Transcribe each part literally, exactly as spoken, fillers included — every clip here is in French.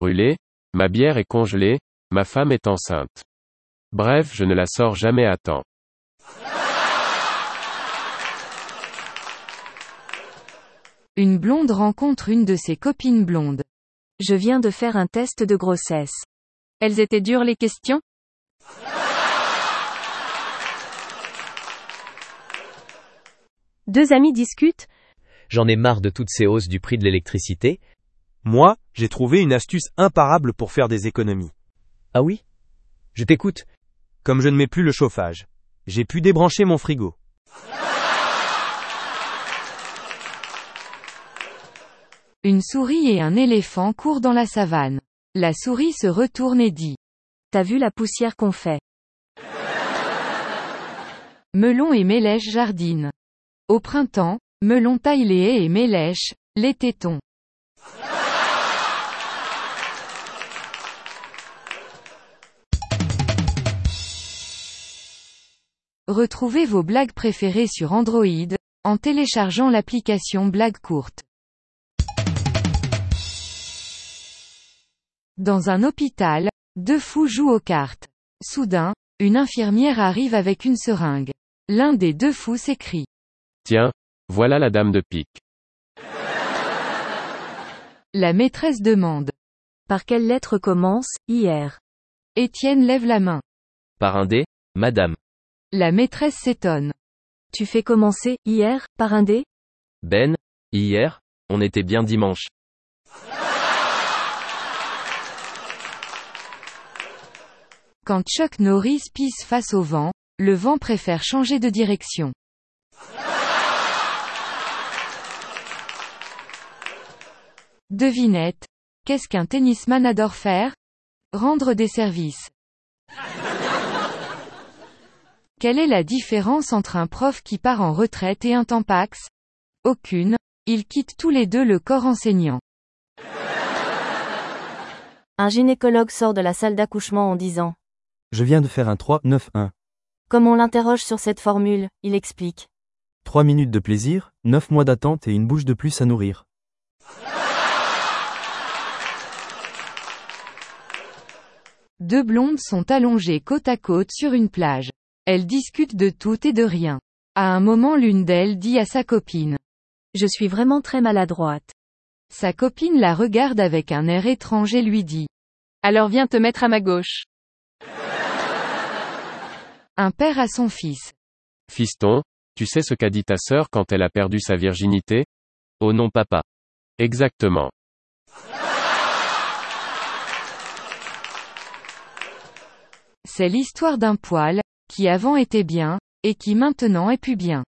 brûlée, ma bière est congelée, ma femme est enceinte. Bref, je ne la sors jamais à temps. Une blonde rencontre une de ses copines blondes. Je viens de faire un test de grossesse. Elles étaient dures les questions? Deux amis discutent. J'en ai marre de toutes ces hausses du prix de l'électricité. Moi, j'ai trouvé une astuce imparable pour faire des économies. Ah oui? Je t'écoute. Comme je ne mets plus le chauffage, j'ai pu débrancher mon frigo. Une souris et un éléphant courent dans la savane. La souris se retourne et dit: T'as vu la poussière qu'on fait? Melon et Mélèche jardinent. Au printemps, Melon taille les haies et Mélèche, les tétons. Retrouvez vos blagues préférées sur Android, en téléchargeant l'application Blagues courtes. Dans un hôpital, deux fous jouent aux cartes. Soudain, une infirmière arrive avec une seringue. L'un des deux fous s'écrie: Tiens, voilà la dame de pique. La maîtresse demande: Par quelle lettre commence hier? Étienne lève la main. Par un dé, madame. La maîtresse s'étonne. Tu fais commencer hier par un dé? Ben, hier, on était bien dimanche. Quand Chuck Norris pisse face au vent, le vent préfère changer de direction. Devinette. Qu'est-ce qu'un tennisman adore faire? Rendre des services. Quelle est la différence entre un prof qui part en retraite et un tampax? Aucune. Ils quittent tous les deux le corps enseignant. Un gynécologue sort de la salle d'accouchement en disant: Je viens de faire un trois neuf un. Comme on l'interroge sur cette formule, il explique: trois minutes de plaisir, neuf mois d'attente et une bouche de plus à nourrir. Deux blondes sont allongées côte à côte sur une plage. Elles discutent de tout et de rien. À un moment, l'une d'elles dit à sa copine: Je suis vraiment très maladroite. Sa copine la regarde avec un air étrange et lui dit: Alors viens te mettre à ma gauche. Un père à son fils. Fiston, tu sais ce qu'a dit ta sœur quand elle a perdu sa virginité? Oh non papa. Exactement. C'est l'histoire d'un poil, qui avant était bien, et qui maintenant est plus bien.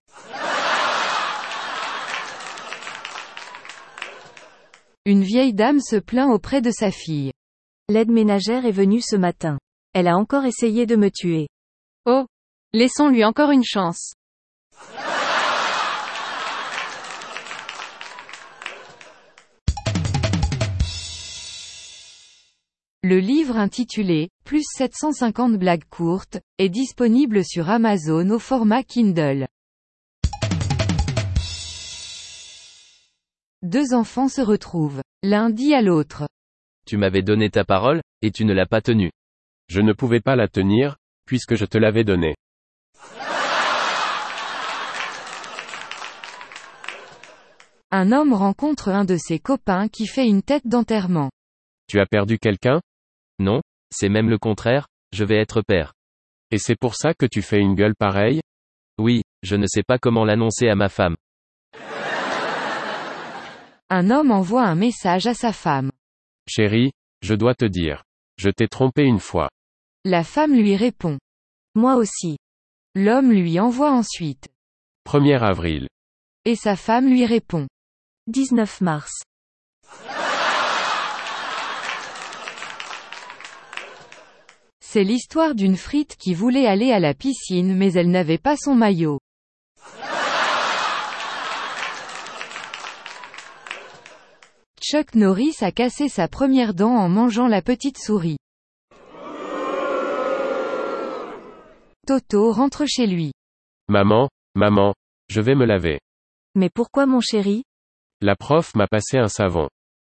Une vieille dame se plaint auprès de sa fille. L'aide ménagère est venue ce matin. Elle a encore essayé de me tuer. Oh, laissons-lui encore une chance. Le livre intitulé « Plus sept cent cinquante blagues courtes » est disponible sur Amazon au format Kindle. Deux enfants se retrouvent. L'un dit à l'autre: Tu m'avais donné ta parole, et tu ne l'as pas tenue. Je ne pouvais pas la tenir, puisque je te l'avais donnée. Un homme rencontre un de ses copains qui fait une tête d'enterrement. Tu as perdu quelqu'un? Non, c'est même le contraire, je vais être père. Et c'est pour ça que tu fais une gueule pareille? Oui, je ne sais pas comment l'annoncer à ma femme. Un homme envoie un message à sa femme. Chérie, je dois te dire. Je t'ai trompé une fois. La femme lui répond: Moi aussi. L'homme lui envoie ensuite. premier avril. Et sa femme lui répond: dix-neuf mars. C'est l'histoire d'une frite qui voulait aller à la piscine mais elle n'avait pas son maillot. Chuck Norris a cassé sa première dent en mangeant la petite souris. Toto rentre chez lui. Maman, maman, je vais me laver. Mais pourquoi mon chéri? La prof m'a passé un savon.